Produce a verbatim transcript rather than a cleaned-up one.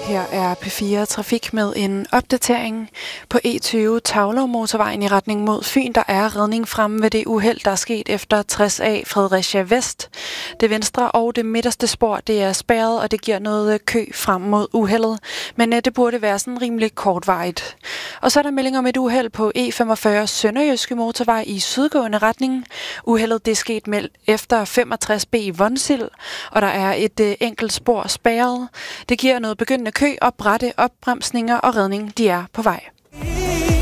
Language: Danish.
Her er P fire Trafik med en opdatering. På E tyve Taulov motorvejen i retning mod Fyn, der er redning fremme ved det uheld, der er sket efter tres A Fredericia Vest. Det venstre og det midterste spor, det er spærret, og det giver noget kø frem mod uheldet. Men det burde være sådan rimelig kortvarigt. Og så er der melding om et uheld på E femogfyrre Sønderjyske motorvej i sydgående retning. Uheldet det er sket meldt efter femogtres B i Vonsild, og der er et øh, enkelt spor spærret. Det giver noget begyndende kø og bratte opbremsninger, og redning de er på vej.